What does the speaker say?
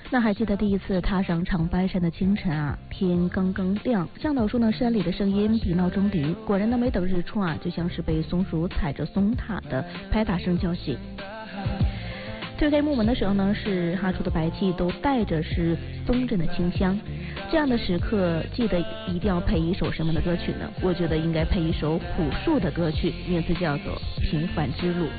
那还记得第一次踏上长白山的清晨啊，天刚刚亮，向导说呢，山里的声音比闹钟笛。果然呢，没等日出啊，就像是被松鼠踩着松塔的拍打声叫醒。推开木门的时候呢，是哈出的白气都带着是松针的清香。这样的时刻，记得一定要配一首什么的歌曲呢？我觉得应该配一首朴树的歌曲，名字叫做《平凡之路》。